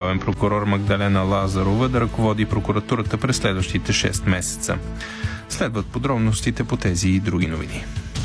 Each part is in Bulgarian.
главен прокурор Магдалена Лазарова да ръководи прокуратурата през следващите 6 месеца. Следват подробностите по тези и други новини.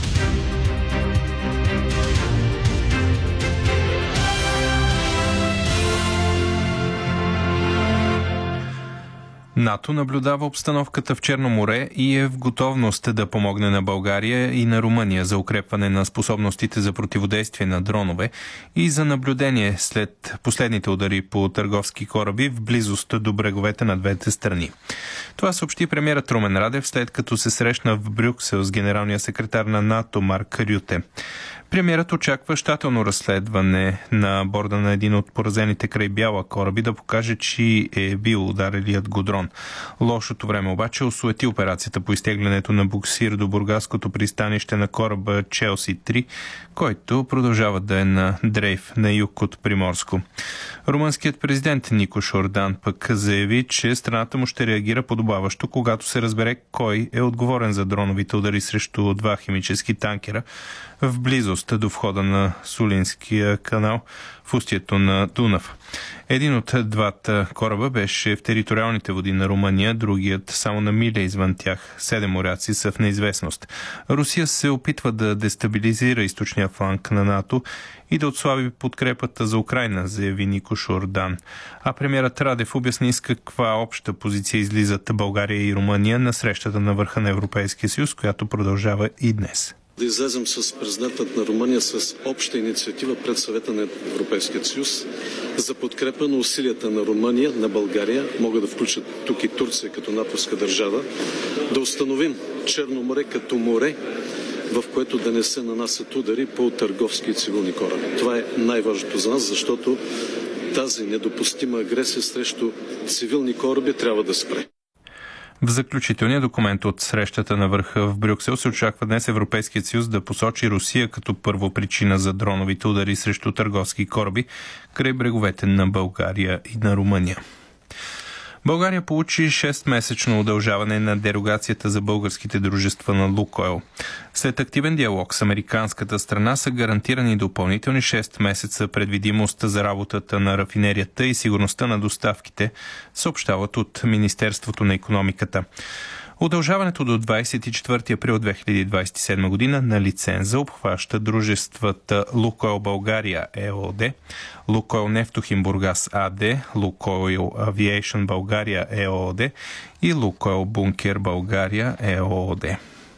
НАТО наблюдава обстановката в Черно море и е в готовност да помогне на България и на Румъния за укрепване на способностите за противодействие на дронове и за наблюдение след последните удари по търговски кораби в близост до бреговете на двете страни. Това съобщи премиерът Румен Радев, след като се срещна в Брюксел с генералния секретар на НАТО Марк Рюте. Премиерът очаква щателно разследване на борда на един от поразените край Бяла кораби да покаже, че е бил ударилият го дрон. Лошото време обаче осуети операцията по изтеглянето на буксир до бургаското пристанище на кораба Челси-3, който продължава да е на дрейф на юг от Приморско. Румънският президент Никош Ордан пък заяви, че страната му ще реагира подобаващо, когато се разбере кой е отговорен за дроновите удари срещу два химически танкера в близост до входа на Сулинския канал в устието на Дунав. Един от двата кораба беше в териториалните води на Румъния, другият само на миля извън тях. 7 моряци са в неизвестност. Русия се опитва да дестабилизира източния фланг на НАТО и да отслаби подкрепата за Украйна, заяви Никош Ордан. А премиерът Радев обясни с каква обща позиция излизат България и Румъния на срещата на върха на Европейския съюз, която продължава и днес. Да излезем с президентът на Румъния с обща инициатива пред Съвета на Европейския съюз за подкрепа на усилията на Румъния, на България, могат да включат тук и Турция като натовска държава, да установим Черно море като море, в което да не се нанасят удари по търговски и цивилни кораби. Това е най-важното за нас, защото тази недопустима агресия срещу цивилни кораби трябва да спре. В заключителния документ от срещата на върха в Брюксел се очаква днес Европейският съюз да посочи Русия като първопричина за дроновите удари срещу търговски кораби край бреговете на България и на Румъния. България получи 6-месечно удължаване на дерогацията за българските дружества на Лукойл. След активен диалог с американската страна са гарантирани допълнителни 6 месеца предвидимост за работата на рафинерията и сигурността на доставките, съобщават от Министерството на икономиката. Удължаването до 24 април 2027 година на лиценза обхваща дружествата Лукойл България ЕООД, Лукойл Нефтохим Бургас АД, Лукойл Авиейшън България ЕООД и Лукойл Бункер България ЕООД.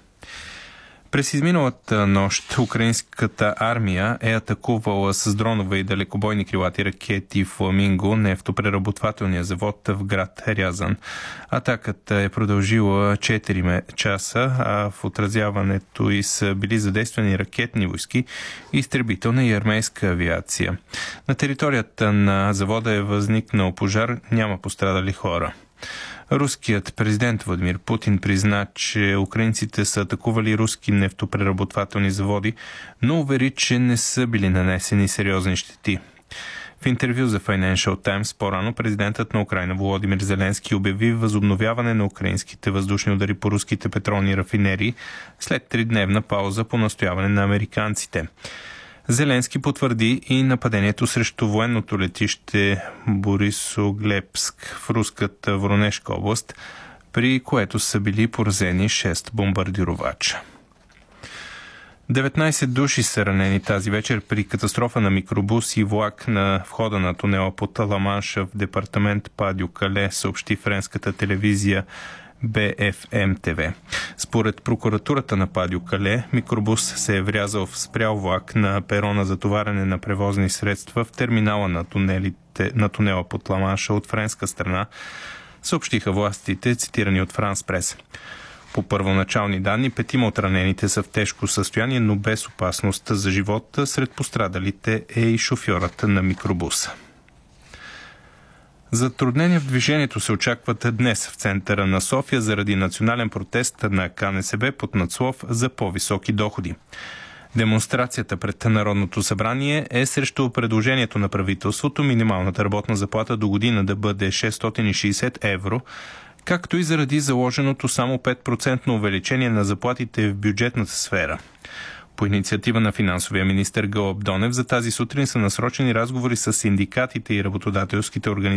През изминалата нощ украинската армия е атакувала с дронове и далекобойни крилати ракети Фламинго нефтопреработвателния завод в град Рязан. Атаката е продължила 4 часа, а в отразяването й са били задействани ракетни войски, изтребителна и армейска авиация. На територията на завода е възникнал пожар, няма пострадали хора. Руският президент Владимир Путин призна, че украинците са атакували руски нефтопреработвателни заводи, но увери, че не са били нанесени сериозни щети. В интервю за Financial Times по-рано президентът на Украйна Володимир Зеленски обяви възобновяване на украинските въздушни удари по руските петролни рафинерии след 3-дневна пауза по настояване на американците. Зеленски потвърди и нападението срещу военното летище Борисоглебск в руската Воронежка област, при което са били поразени 6 бомбардировача. 19 души са ранени тази вечер при катастрофа на микробус и влак на входа на тунела под Ла-Манша в департамент Падю-Кале, съобщи френската телевизия БФМ ТВ. Според прокуратурата на Падю-Кале, микробус се е врязал в спрял влак на перона за товарене на превозни средства в терминала на тунела под Ла-Манша от френска страна, съобщиха властите, цитирани от Франс Прес. По първоначални данни, 5 от ранените са в тежко състояние, но без опасност за живота. Сред пострадалите е и шофьорът на микробуса. Затруднения в движението се очакват днес в центъра на София заради национален протест на КНСБ под надслов за по-високи доходи. Демонстрацията пред Народното събрание е срещу предложението на правителството минималната работна заплата до година да бъде 660 евро, както и заради заложеното само 5% увеличение на заплатите в бюджетната сфера. По инициатива на финансовия министър Гълъб Донев за тази сутрин са насрочени разговори с синдикатите и работодателските организации